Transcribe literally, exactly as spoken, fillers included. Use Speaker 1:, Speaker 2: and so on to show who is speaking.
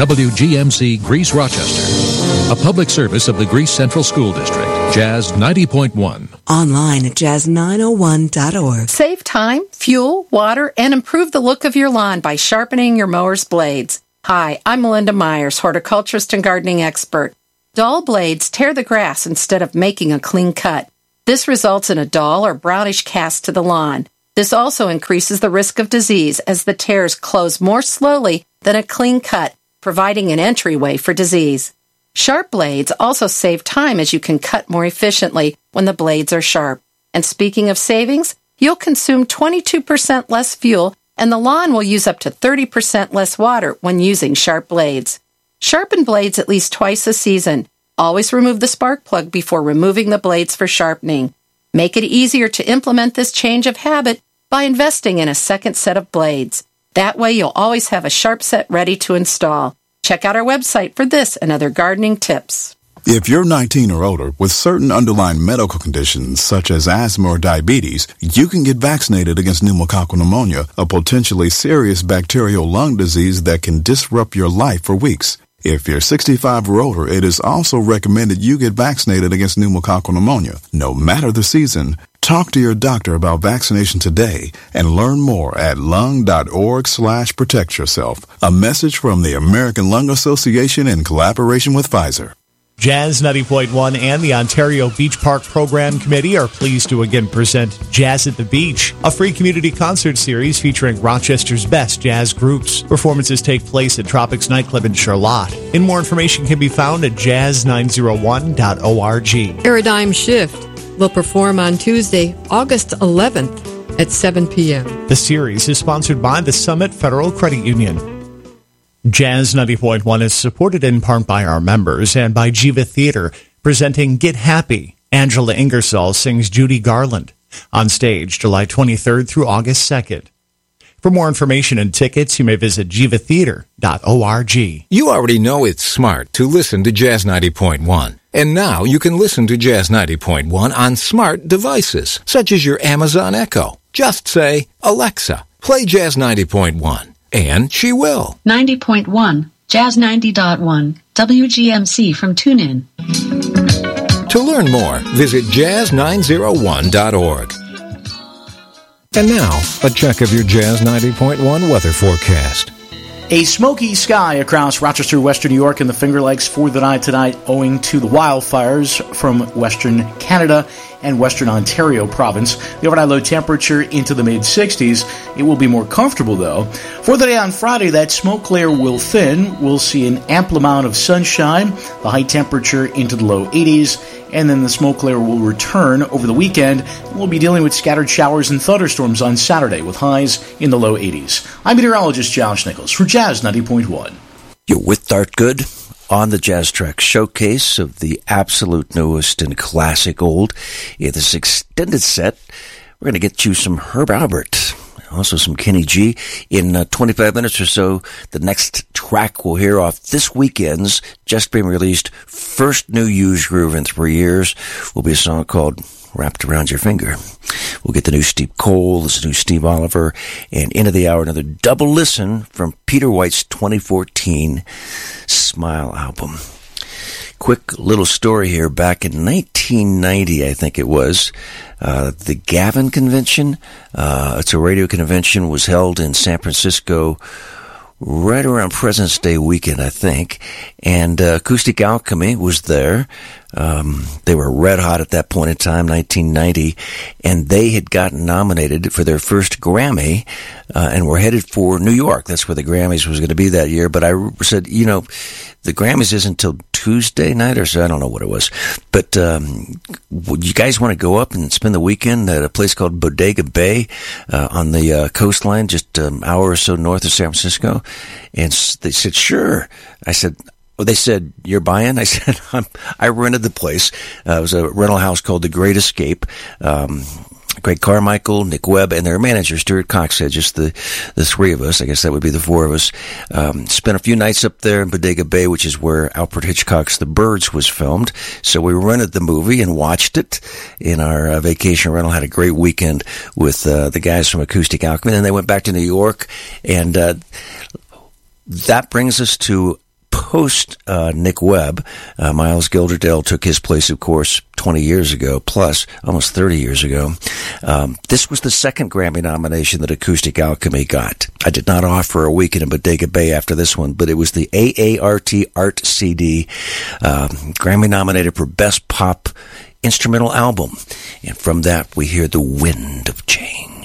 Speaker 1: W G M C Greece Rochester. A public service of the Greece Central School District. Jazz ninety point one.
Speaker 2: Online at jazz nine oh one dot org.
Speaker 3: Save time, fuel, water, and improve the look of your lawn by sharpening your mower's blades. Hi, I'm Melinda Myers, horticulturist and gardening expert. Dull blades tear the grass instead of making a clean cut. This results in a dull or brownish cast to the lawn. This also increases the risk of disease as the tears close more slowly than a clean cut, providing an entryway for disease. Sharp blades also save time as you can cut more efficiently when the blades are sharp. And speaking of savings, you'll consume twenty-two percent less fuel and the lawn will use up to thirty percent less water when using sharp blades. Sharpen blades at least twice a season. Always remove the spark plug before removing the blades for sharpening. Make it easier to implement this change of habit by investing in a second set of blades. That way you'll always have a sharp set ready to install. Check out our website for this and other gardening tips.
Speaker 4: If you're nineteen or older with certain underlying medical conditions such as asthma or diabetes, you can get vaccinated against pneumococcal pneumonia, a potentially serious bacterial lung disease that can disrupt your life for weeks. If you're sixty-five or older, it is also recommended you get vaccinated against pneumococcal pneumonia, no matter the season. Talk to your doctor about vaccination today and learn more at lung.org slash protect yourself. A message from the American Lung Association in collaboration with Pfizer.
Speaker 5: Jazz ninety point one and the Ontario Beach Park Program Committee are pleased to again present Jazz at the Beach, a free community concert series featuring Rochester's best jazz groups. Performances take place at Tropics Nightclub in Charlotte. And more information can be found at jazz nine oh one dot org.
Speaker 6: Paradigm Shift will perform on Tuesday, August eleventh at seven p.m.
Speaker 5: The series is sponsored by the Summit Federal Credit Union. Jazz ninety point one is supported in part by our members and by Jiva Theater, presenting Get Happy. Angela Ingersoll sings Judy Garland. On stage, July twenty-third through August second. For more information and tickets, you may visit jiva theater dot org.
Speaker 7: You already know it's smart to listen to Jazz ninety point one. And now you can listen to Jazz ninety point one on smart devices, such as your Amazon Echo. Just say, Alexa, play Jazz ninety point one. And she will.
Speaker 8: ninety point one, Jazz ninety point one, W G M C from TuneIn.
Speaker 7: To learn more, visit jazz nine oh one dot org. And now, a check of your Jazz ninety point one weather forecast.
Speaker 9: A smoky sky across Rochester, Western New York, and the Finger Lakes for the night tonight owing to the wildfires from Western Canada and Western Ontario province. The overnight low temperature into the mid-sixties. It will be more comfortable, though. For the day on Friday, that smoke layer will thin. We'll see an ample amount of sunshine, the high temperature into the low eighties, and then the smoke layer will return over the weekend. We'll be dealing with scattered showers and thunderstorms on Saturday with highs in the low eighties. I'm meteorologist Josh Nichols for Jazz ninety point one.
Speaker 10: You're with Art Good on the Jazz Track showcase of the absolute newest and classic old. In this extended set, we're going to get you some Herb Alpert, also some Kenny G. In uh, twenty-five minutes or so, the next track we'll hear off this weekend's just being released first new used groove in three years will be a song called Wrapped Around Your Finger. We'll get the new Steve Cole, this new Steve Oliver, and into the hour, another double listen from Peter White's twenty fourteen Smile album. Quick little story here. Back in nineteen ninety, I think it was, uh, the Gavin Convention, uh, it's a radio convention, was held in San Francisco right around President's Day weekend, I think, and uh, Acoustic Alchemy was there. Um, they were red hot at that point in time, nineteen ninety, and they had gotten nominated for their first Grammy, uh, and were headed for New York. That's where the Grammys was going to be that year. But I said, you know, the Grammys isn't until Tuesday night or so. I don't know what it was. But um, would you guys want to go up and spend the weekend at a place called Bodega Bay uh, on the uh, coastline, just an hour or so north of San Francisco? And they said, sure. I said, well, they said, you're buying? I said, I'm, I rented the place. Uh, it was a rental house called The Great Escape. Um, Greg Carmichael, Nick Webb, and their manager, Stuart Cox, said just the, the three of us. I guess that would be the four of us. Um, spent a few nights up there in Bodega Bay, which is where Alfred Hitchcock's The Birds was filmed. So we rented the movie and watched it in our uh, vacation rental. Had a great weekend with uh, the guys from Acoustic Alchemy. And then they went back to New York. And uh, that brings us to host, uh, Nick Webb. Uh, Miles Gilderdale took his place, of course, twenty years ago, plus almost thirty years ago. Um, this was the second Grammy nomination that Acoustic Alchemy got. I did not offer a weekend in Bodega Bay after this one, but it was the A A R T Art C D, uh, Grammy nominated for Best Pop Instrumental Album. And from that, we hear The Wind of Change.